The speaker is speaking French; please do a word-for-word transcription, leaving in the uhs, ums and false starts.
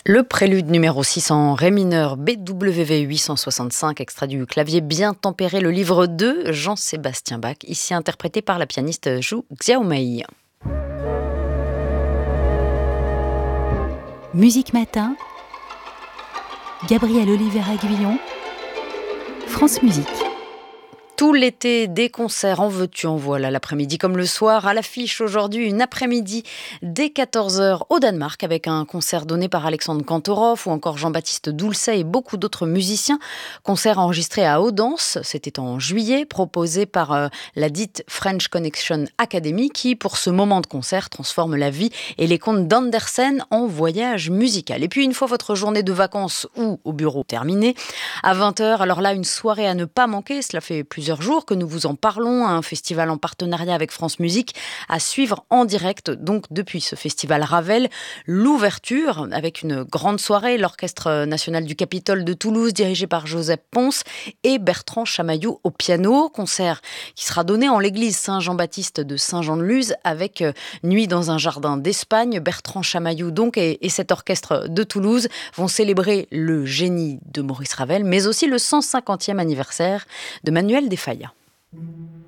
Le prélude numéro six en ré mineur B W V huit cent soixante-cinq, extrait du clavier bien tempéré, le livre deux, Jean-Sébastien Bach, ici interprété par la pianiste Zhu Xiaomei. Musique Matin, Gabriel Oliveira-Guillon, France Musique. Tout l'été, des concerts, en veux-tu, en voilà, l'après-midi comme le soir. À l'affiche aujourd'hui, une après-midi dès quatorze heures au Danemark avec un concert donné par Alexandre Kantorov ou encore Jean-Baptiste Doulcet et beaucoup d'autres musiciens. Concert enregistré à Odense, c'était en juillet, proposé par euh, la dite French Connection Academy qui, pour ce moment de concert, transforme la vie et les contes d'Andersen en voyage musical. Et puis, une fois votre journée de vacances ou au bureau terminée, à vingt heures, alors là, une soirée à ne pas manquer, cela fait plusieurs jours que nous vous en parlons, un festival en partenariat avec France Musique à suivre en direct, donc depuis ce festival Ravel, l'ouverture avec une grande soirée, l'Orchestre national du Capitole de Toulouse dirigé par Joseph Pons et Bertrand Chamaillou au piano, concert qui sera donné en l'église Saint-Jean-Baptiste de Saint-Jean-de-Luz avec Nuit dans un jardin d'Espagne. Bertrand Chamaillou donc et, et cet orchestre de Toulouse vont célébrer le génie de Maurice Ravel, mais aussi le cent cinquantième anniversaire de Manuel de Falla.